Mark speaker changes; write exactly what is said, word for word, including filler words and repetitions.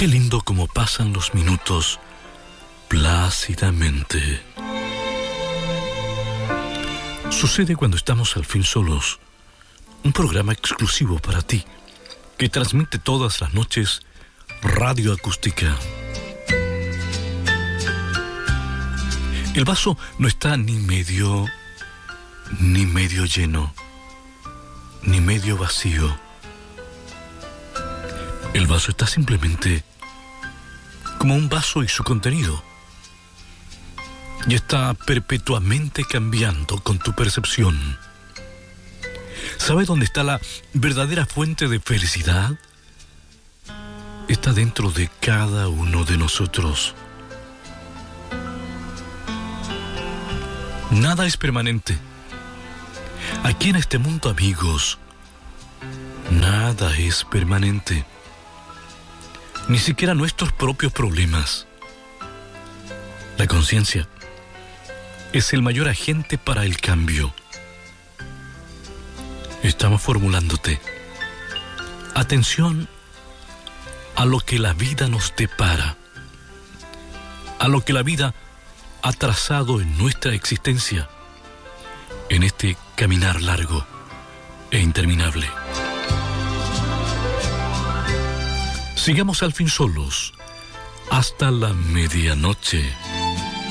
Speaker 1: Qué lindo cómo pasan los minutos plácidamente. Sucede cuando estamos al fin solos. Un programa exclusivo para ti, que transmite todas las noches Radio Acústica. El vaso no está ni medio, ni medio lleno, ni medio vacío. El vaso está simplemente como un vaso y su contenido. Y está perpetuamente cambiando con tu percepción. ¿Sabes dónde está la verdadera fuente de felicidad? Está dentro de cada uno de nosotros. Nada es permanente. Aquí en este mundo, amigos, nada es permanente. Ni siquiera nuestros propios problemas. La conciencia es el mayor agente para el cambio. Estamos formulándote. Atención a lo que la vida nos depara, a lo que la vida ha trazado en nuestra existencia, en este caminar largo e interminable. Sigamos al fin solos hasta la medianoche.